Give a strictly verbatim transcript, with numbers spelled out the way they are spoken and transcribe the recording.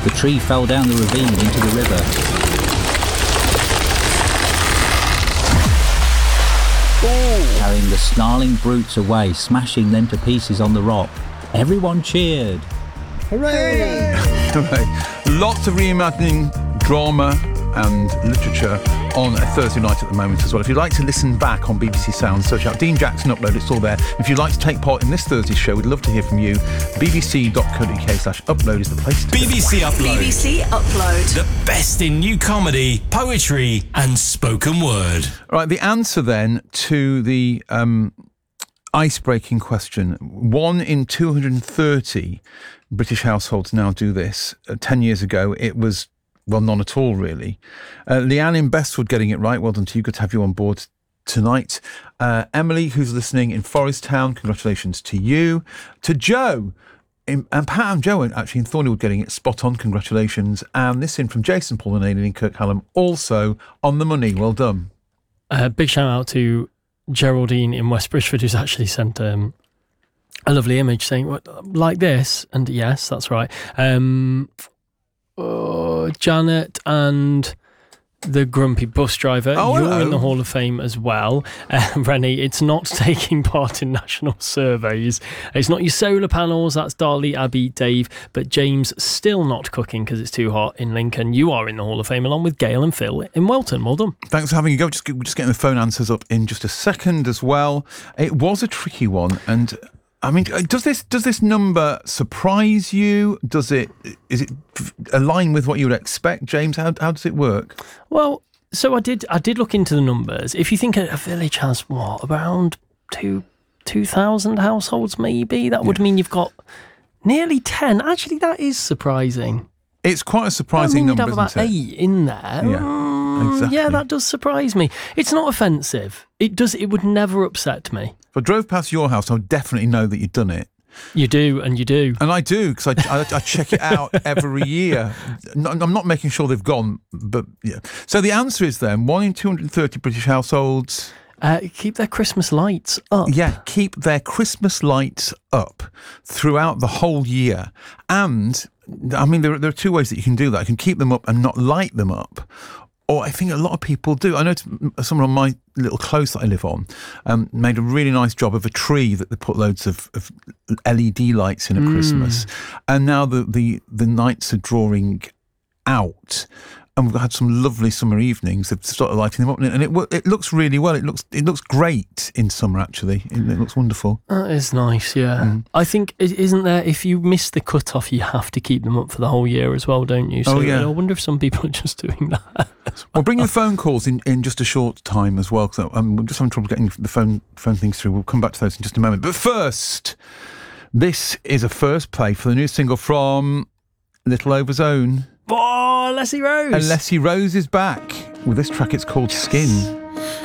The tree fell down the ravine into the river. Ooh. Carrying the snarling brutes away, smashing them to pieces on the rock. Everyone cheered. Hooray! Hooray. Lots of reimagining drama and literature on a Thursday night at the moment as well. If you'd like to listen back on B B C Sounds, search out Dean Jackson Upload, it's all there. If you'd like to take part in this Thursday's show, we'd love to hear from you. bbc.co.uk slash upload is the place to B B C go. Upload. B B C Upload. The best in new comedy, poetry and spoken word. Right, the answer then to the um, ice-breaking question. One in two hundred thirty British households now do this. Uh, ten years ago, it was well, none at all, really. Uh, Leanne in Bestwood getting it right. Well done to you. Good to have you on board tonight. Uh, Emily, who's listening in Forest Town, congratulations to you. To Joe, in, and Pat and Joe actually in Thornywood getting it spot on. Congratulations. And this in from Jason Paul and Aidan in Kirkhallam, also on the money. Well done. Uh, big shout out to Geraldine in West Bridgford, who's actually sent um, a lovely image saying, what, like this? And yes, that's right. Um... Oh, Janet and the grumpy bus driver. Oh, You're hello. in the Hall of Fame as well. Uh, Rennie, it's not taking part in national surveys. It's not your solar panels. That's Darley, Abby, Dave. But James still not cooking because it's too hot in Lincoln. You are in the Hall of Fame along with Gail and Phil in Welton. Well done. Thanks for having a go. Just, just getting the phone answers up in just a second as well. It was a tricky one, and I mean, does this does this number surprise you? Does it is it align with what you would expect, James? How how does it work? Well, so I did I did look into the numbers. If you think a, a village has what around two two thousand households, maybe that would yeah. mean you've got nearly ten. Actually, that is surprising. It's quite a surprising I mean, number, you'd have isn't about it? eight in there. Yeah, mm, exactly. Yeah, that does surprise me. It's not offensive. It does. It would never upset me. If I drove past your house, I would definitely know that you'd done it. You do, and you do. And I do, because I, I, I check it out every year. No, I'm not making sure they've gone, but yeah. So the answer is then, one in two hundred thirty British households... Uh, keep their Christmas lights up. Yeah, keep their Christmas lights up throughout the whole year. And, I mean, there, there are two ways that you can do that. You can keep them up and not light them up. Or I think a lot of people do. I know someone on my little close that I live on um, made a really nice job of a tree that they put loads of, of L E D lights in at mm. Christmas. And now the, the, the nights are drawing out. And we've had some lovely summer evenings. They've started lighting them up, and it it looks really well. It looks it looks great in summer. Actually, it, it looks wonderful. That is nice. Yeah, mm. I think isn't there? If you miss the cut off, you have to keep them up for the whole year as well, don't you? So oh yeah. I wonder if some people are just doing that. Well. We'll bring the phone calls in, in just a short time as well, because um, we're just having trouble getting the phone phone things through. We'll come back to those in just a moment. But first, this is a first play for the new single from Little Over's own. Oh, Leslie Rose. And Leslie Rose is back with this track. It's called Skin.